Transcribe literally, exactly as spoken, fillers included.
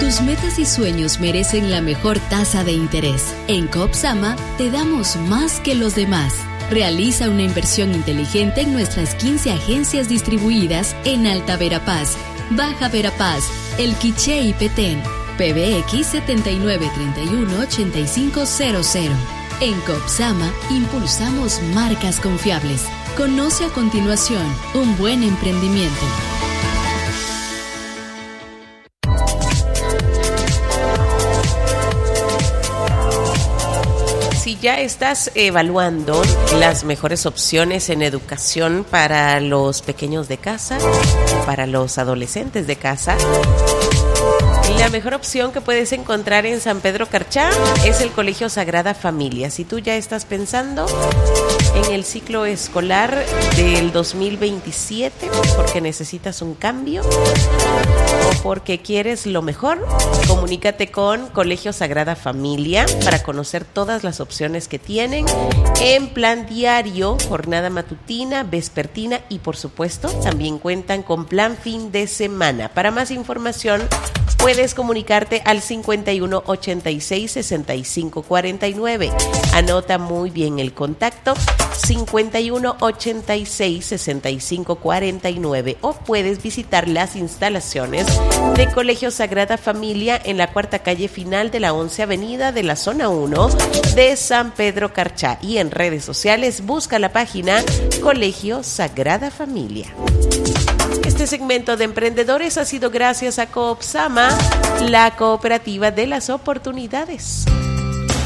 Tus metas y sueños merecen la mejor tasa de interés. En Copsama te damos más que los demás. Realiza una inversión inteligente en nuestras quince agencias distribuidas en Alta Verapaz, Baja Verapaz, El Quiché y Petén. P B X setenta y nueve treinta y uno ochenta y cinco cero cero. En Copsama impulsamos marcas confiables. Conoce a continuación un buen emprendimiento. Si ya estás evaluando las mejores opciones en educación para los pequeños de casa, para los adolescentes de casa, la mejor opción que puedes encontrar en San Pedro Carchá es el Colegio Sagrada Familia. Si tú ya estás pensando en el ciclo escolar del dos mil veintisiete porque necesitas un cambio o porque quieres lo mejor, comunícate con Colegio Sagrada Familia para conocer todas las opciones que tienen en plan diario, jornada matutina, vespertina y por supuesto también cuentan con plan fin de semana. Para más información puedes comunicarte al cincuenta y uno ochenta y seis sesenta y cinco cuarenta y nueve. Anota muy bien el contacto, cincuenta y uno ochenta y seis sesenta y cinco cuarenta y nueve, o puedes visitar las instalaciones de Colegio Sagrada Familia en la cuarta calle final de la once avenida de la zona uno de San Pedro Carchá, y en redes sociales busca la página Colegio Sagrada Familia. Este segmento de emprendedores ha sido gracias a Copsama, la cooperativa de las oportunidades.